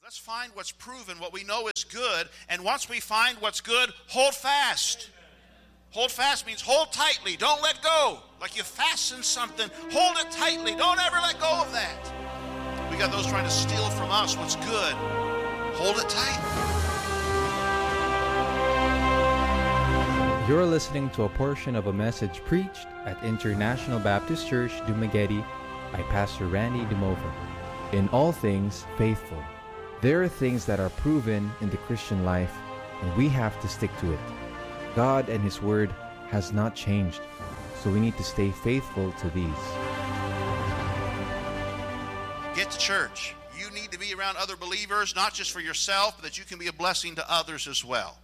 Let's find what's proven, what we know is good, and once we find what's good, hold fast. Hold fast means hold tightly, don't let go. Like you fasten something, hold it tightly, don't ever let go of that. We got those trying to steal from us what's good. Hold it tight. You're listening to a portion of a message preached at International Baptist Church, Dumaguete by Pastor Randy Demover. In all things, faithful. There are things that are proven in the Christian life, and we have to stick to it. God and His Word has not changed, so we need to stay faithful to these. Get to church. You need to be around other believers, not just for yourself, but that you can be a blessing to others as well.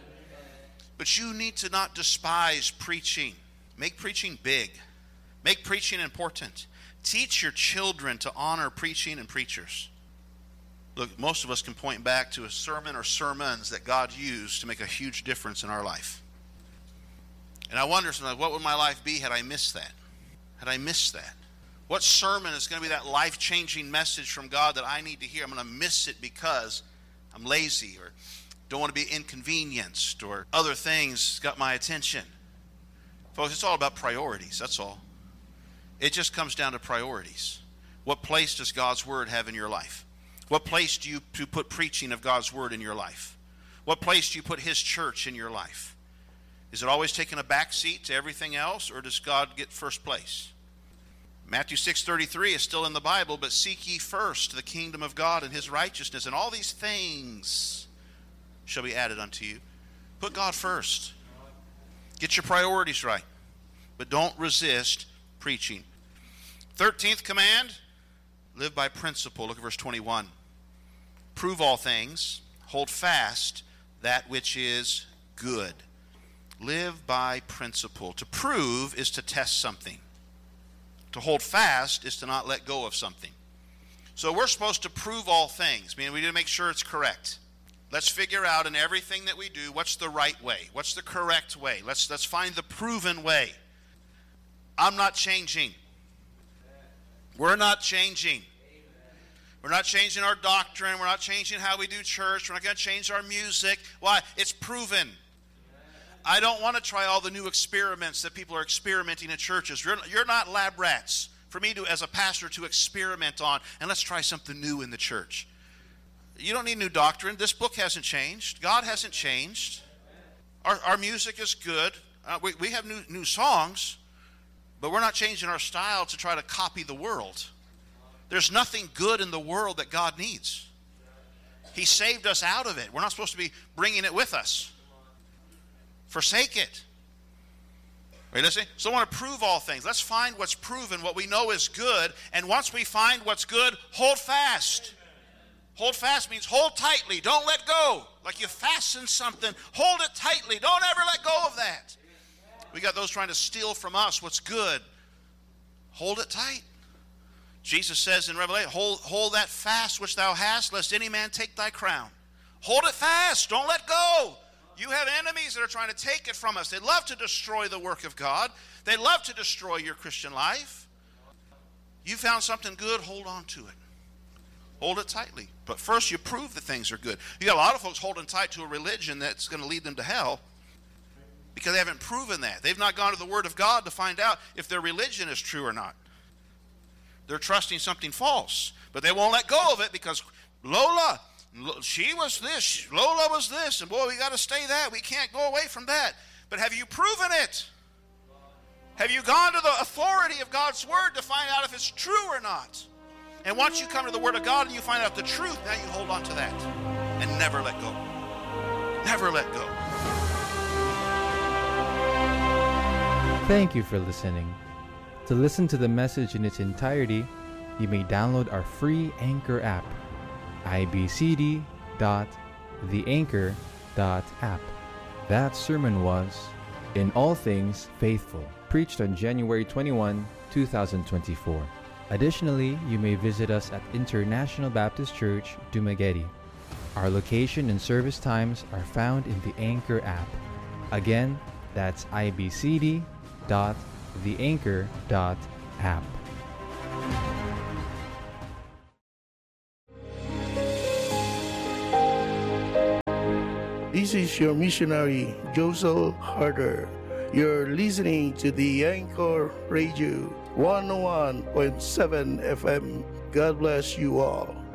But you need to not despise preaching. Make preaching big. Make preaching important. Teach your children to honor preaching and preachers. Look, most of us can point back to a sermon or sermons that God used to make a huge difference in our life. And I wonder sometimes, what would my life be had I missed that? Had I missed that? What sermon is going to be that life-changing message from God that I need to hear? I'm going to miss it because I'm lazy or don't want to be inconvenienced or other things got my attention. Folks, it's all about priorities, that's all. It just comes down to priorities. What place does God's Word have in your life? What place do you put preaching of God's Word in your life? What place do you put His church in your life? Is it always taking a back seat to everything else, or does God get first place? Matthew 6:33 is still in the Bible, but seek ye first the kingdom of God and His righteousness, and all these things shall be added unto you. Put God first. Get your priorities right, but don't resist preaching. 13th command, live by principle. Look at verse 21. Prove all things, hold fast that which is good. Live by principle. To prove is to test something. To hold fast is to not let go of something. So we're supposed to prove all things, meaning we need to make sure it's correct. Let's figure out in everything that we do, what's the right way? What's the correct way? Let's find the proven way. I'm not changing. We're not changing. We're not changing our doctrine. We're not changing how we do church. We're not going to change our music. Why? It's proven. I don't want to try all the new experiments that people are experimenting in churches. You're not lab rats for me to, as a pastor, to experiment on, and let's try something new in the church. You don't need new doctrine. This book hasn't changed. God hasn't changed. Our music is good. We have new songs, but we're not changing our style to try to copy the world. There's nothing good in the world that God needs. He saved us out of it. We're not supposed to be bringing it with us. Forsake it. Are you listening? So I want to prove all things. Let's find what's proven, what we know is good, and once we find what's good, hold fast. Hold fast means hold tightly, don't let go. Like you fasten something, hold it tightly, don't ever let go of that. We got those trying to steal from us what's good. Hold it tight. Jesus says in Revelation, hold that fast which thou hast, lest any man take thy crown. Hold it fast, don't let go. You have enemies that are trying to take it from us. They love to destroy the work of God. They love to destroy your Christian life. You found something good, hold on to it. Hold it tightly. But first you prove that things are good. You got a lot of folks holding tight to a religion that's going to lead them to hell because they haven't proven that. They've not gone to the Word of God to find out if their religion is true or not. They're trusting something false, but they won't let go of it because Lola, she was this, Lola was this, and boy, we got to stay that. We can't go away from that. But have you proven it? Have you gone to the authority of God's Word to find out if it's true or not? And once you come to the Word of God and you find out the truth, now you hold on to that and never let go. Never let go. Thank you for listening. To listen to the message in its entirety, you may download our free Anchor app, ibcd.theanchor.app. That sermon was In All Things Faithful, preached on January 21, 2024. Additionally, you may visit us at International Baptist Church, Dumaguete. Our location and service times are found in the Anchor app. Again, that's ibcd.theanchor.app. This is your missionary, Josel Harder. You're listening to the Anchor Radio 101.7 FM. God bless you all.